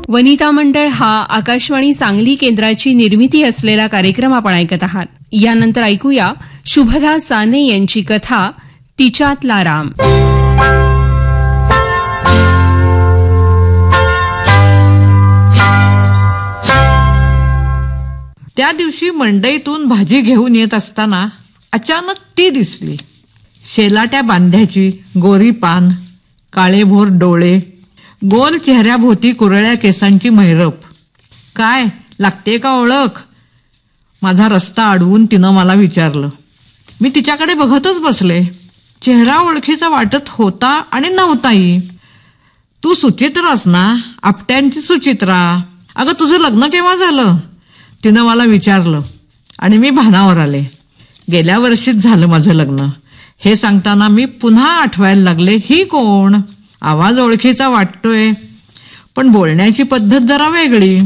वनिता मंडळ हा आकाशवाणी सांगली केंद्राची निर्मिती असलेला कार्यक्रम आपण ऐकत आहात. यानंतर ऐकूया शुभदा साने यांची कथा तिच्यातला राम. त्या दिवशी मंडईतून भाजी घेऊन येत असताना अचानक ती दिसली. शेलाट्या बांध्याची, गोरी पान, काळेभोर डोळे, गोल चेहऱ्याभोवती कुरळ्या केसांची मैरप. काय लागते का ओळख? माझा रस्ता अडवून तिनं मला विचारलं. मी तिच्याकडे बघतच बसले. चेहरा ओळखीचा वाटत होता आणि नव्हताही. तू सुचित्रास ना, आपट्यांची सुचित्रा. अगं तुझं लग्न केव्हा झालं? तिनं मला विचारलं आणि मी भानावर आले. गेल्या वर्षीच झालं माझं लग्न. हे सांगताना मी पुन्हा आठवायला लागले, ही कोण? आवाज ओळखीचा वाटतोय पण बोलण्याची पद्धत जरा वेगळी.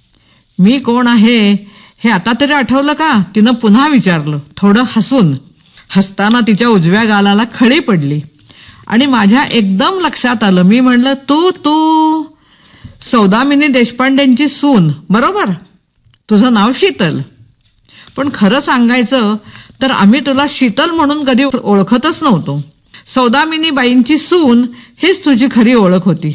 मी कोण आहे हे आता तरी आठवलं का? तिनं पुन्हा विचारलं, थोडं हसून. हसताना तिच्या उजव्या गालाला खळी पडली आणि माझ्या एकदम लक्षात आलं. मी म्हणलं, तू सौदामिनी देशपांडेंची सून बरोबर? तुझं नाव शीतल. पण खरं सांगायचं तर आम्ही तुला शीतल म्हणून कधी ओळखतच नव्हतो. सौदामिनी बाईंची सून हीच तुझी खरी ओळख होती.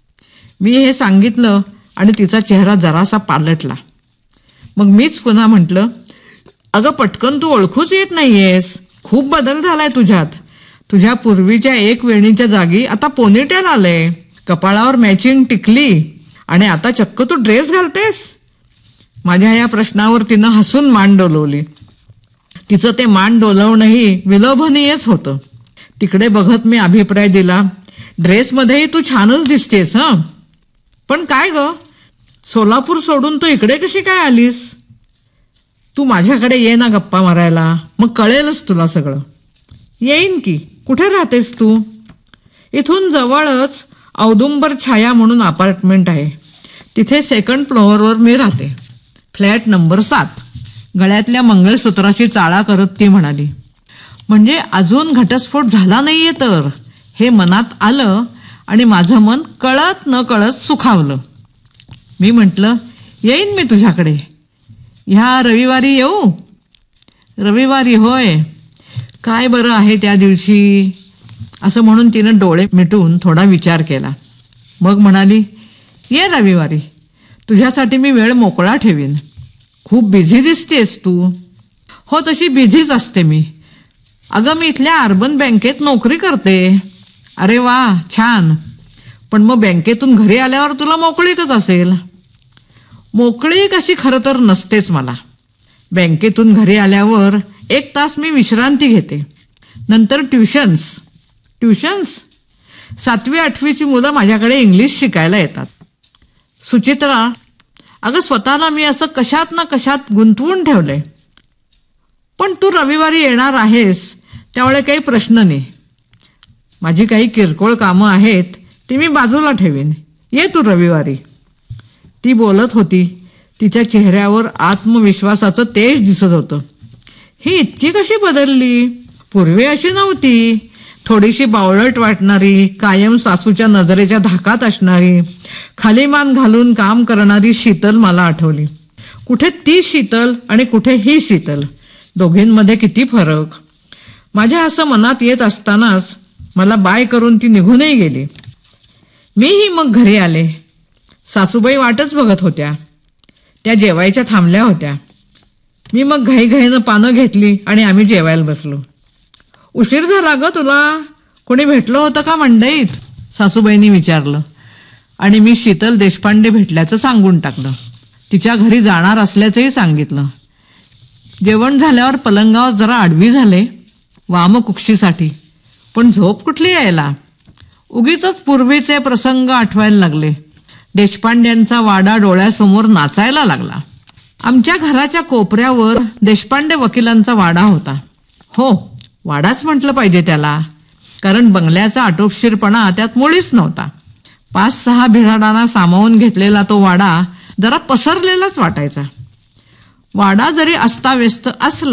मी हे सांगितलं आणि तिचा चेहरा जरासा पालटला. मग मीच पुन्हा म्हटलं, अगं पटकन तू ओळखूच येत नाहीयेस. खूप बदल झालाय तुझ्यात. तुझ्या पूर्वीच्या एक वेणीच्या जागी आता पोनीटेल आलंय, कपाळावर मॅचिंग टिकली आणि आता चक्क तू ड्रेस घालतेस. माझ्या या प्रश्नावर तिनं हसून मान डोलवली. तिचं ते मान डोलवणंही विलोभनीयच होतं. तिकडे बघत मी अभिप्राय दिला, ड्रेसमध्येही तू छानच दिसतेस. पण काय ग, सोलापूर सोडून तू इकडे कशी काय आलीस? तू माझ्याकडे ये ना गप्पा मारायला, मग कळेलच तुला सगळं. येईन की. कुठे राहतेस तू? इथून जवळच औदुंबर छाया म्हणून अपार्टमेंट आहे. तिथे सेकंड फ्लोअरवर मी राहते, फ्लॅट नंबर 7. गळ्यातल्या मंगळसूत्राची चाळा करत ती म्हणाली. म्हणजे अजून घटस्फोट झाला नाहीये तर? हे मनात आलं आणि माझं मन कळत न कळत सुखावलं. मी म्हटलं, येईन मी तुझ्याकडे. ह्या रविवारी येऊ? रविवारी होय. काय बरं आहे त्या दिवशी? असं म्हणून तिनं डोळे मिटून थोडा विचार केला. मग म्हणाली, ये रविवारी. तुझ्यासाठी मी वेळ मोकळा ठेवीन. खूप बिझी दिसतेस तू. हो, तशी बिझीच असते मी. अगं मी इथल्या अर्बन बँकेत नोकरी करते. अरे वा, छान. पण मग बँकेतून घरी आल्यावर तुला मोकळीकच असेल. मोकळीक अशी खरं तर नसतेच मला. बँकेतून घरी आल्यावर 1 तास मी विश्रांती घेते. नंतर ट्युशन्स. 7वी 8वीची मुलं माझ्याकडे इंग्लिश शिकायला येतात. सुचित्रा, अगं स्वतःला मी असं कशात ना कशात गुंतवून ठेवलंय. पण तू रविवारी येणार आहेस त्यामुळे काही प्रश्न नाही. माझी काही किरकोळ कामं आहेत ती मी बाजूला ठेवीन. ये तू रविवारी. ती बोलत होती. तिच्या चेहऱ्यावर आत्मविश्वासाचं तेज दिसत होतं. ही इतकी कशी बदलली? पूर्वी अशी नव्हती. थोडीशी बावळट वाटणारी, कायम सासूच्या नजरेच्या धाकात असणारी, खाली मान घालून काम करणारी शीतल मला आठवली. कुठे ती शीतल आणि कुठे ही शीतल, दोघींमध्ये किती फरक. माझ्या असं मनात येत असतानाच मला बाय करून ती निघूनही गेली. मीही मग घरी आले. सासूबाई वाटच बघत होत्या. त्या जेवायच्या थांबल्या होत्या. मी मग घाईघाईनं पानं घेतली आणि आम्ही जेवायला बसलो. उशीर झाला ग तुला? कोणी भेटलं होतं का मंडईत? सासूबाईंनी विचारलं आणि मी शीतल देशपांडे भेटल्याचं सांगून टाकलं. तिच्या घरी जाणार असल्याचंही सांगितलं. जेवण झाल्यावर पलंगावर जरा आडवी झाले वामकुक्षीसाठी. पण झोप कुठली यायला? उगीच पूर्वीचे प्रसंग आठवायला लागले. देशपांड्यांचा वाडा डोळ्यासमोर नाचायला लागला. आमच्या घराच्या कोपऱ्यावर देशपांडे वकिलांचा वाडा होता. हो, वाडाच म्हटलं पाहिजे त्याला, कारण बंगल्याचा आटोपशीरपणा त्यात मुळीच नव्हता. 5-6 बिऱ्हाडांना सामावून घेतलेला तो वाडा जरा पसरलेलाच वाटायचा. वाडा जरी अस्ताव्यस्त असला